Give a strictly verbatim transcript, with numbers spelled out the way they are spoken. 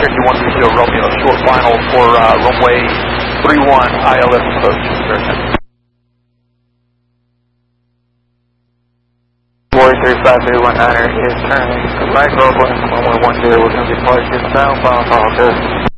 Cherokee one three zero Romeo, short final for uh, runway three one I L S approach. Warrior three five three one niner is turning right Rockland, runway one zero, we're going to be departing southbound Hawker.